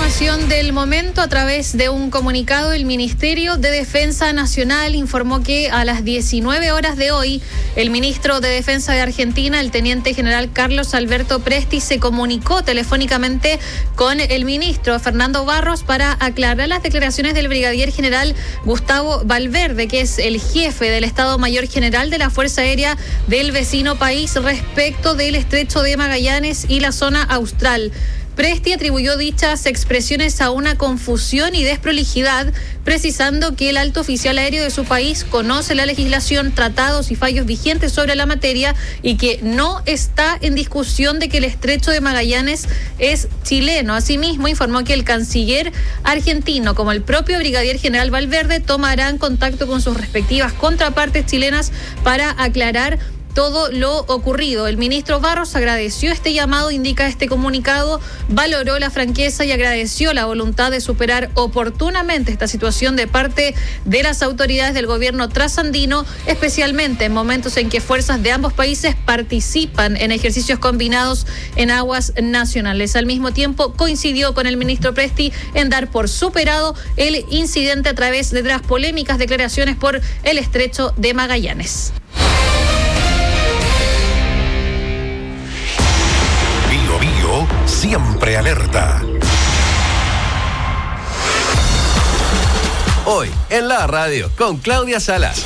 información del momento. A través de un comunicado, el Ministerio de Defensa Nacional informó que a las 19 horas de hoy, el ministro de Defensa de Argentina, el teniente general Carlos Alberto Presti, se comunicó telefónicamente con el ministro Fernando Barros para aclarar las declaraciones del brigadier general Gustavo Valverde, que es el jefe del Estado Mayor General de la Fuerza Aérea del vecino país, respecto del Estrecho de Magallanes y la zona austral. Presti atribuyó dichas expresiones a una confusión y desprolijidad, precisando que el alto oficial aéreo de su país conoce la legislación, tratados y fallos vigentes sobre la materia y que no está en discusión de que el Estrecho de Magallanes es chileno. Asimismo, informó que el canciller argentino, como el propio brigadier general Valverde, tomarán contacto con sus respectivas contrapartes chilenas para aclarar todo lo ocurrido. El ministro Barros agradeció este llamado, indica este comunicado, valoró la franqueza y agradeció la voluntad de superar oportunamente esta situación de parte de las autoridades del gobierno trasandino, especialmente en momentos en que fuerzas de ambos países participan en ejercicios combinados en aguas nacionales. Al mismo tiempo, coincidió con el ministro Presti en dar por superado el incidente a través de las polémicas declaraciones por el Estrecho de Magallanes. Siempre alerta. Hoy en la radio con Claudia Salas.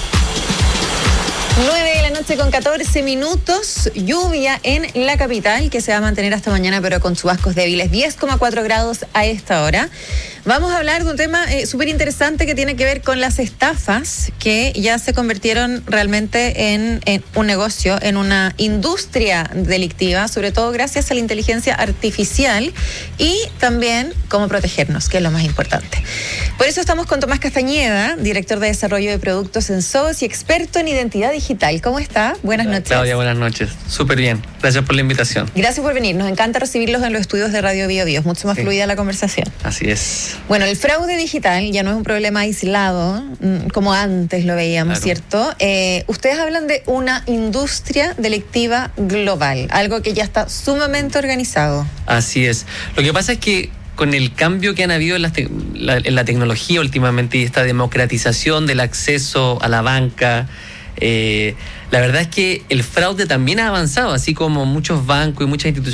9 de la noche con 14 minutos, lluvia en la capital que se va a mantener hasta mañana, pero con chubascos débiles, 10,4 grados a esta hora. Vamos a hablar de un tema súper interesante que tiene que ver con las estafas, que ya se convirtieron realmente en un negocio, en una industria delictiva, sobre todo gracias a la inteligencia artificial, y también cómo protegernos, que es lo más importante. Por eso estamos con Tomás Castañeda, director de desarrollo de productos en SOS y experto en identidad digital. ¿Cómo está? Buenas noches. Claudia, buenas noches. Súper bien. Gracias por la invitación. Gracias por venir. Nos encanta recibirlos en los estudios de Radio Bio Bio. Es mucho más fluida la conversación. Así es. Bueno, el fraude digital ya no es un problema aislado, como antes lo veíamos, claro. ¿Cierto? Ustedes hablan de una industria delictiva global, algo que ya está sumamente organizado. Así es. Lo que pasa es que con el cambio que han habido en la tecnología últimamente y esta democratización del acceso a la banca, la verdad es que el fraude también ha avanzado, así como muchos bancos y muchas instituciones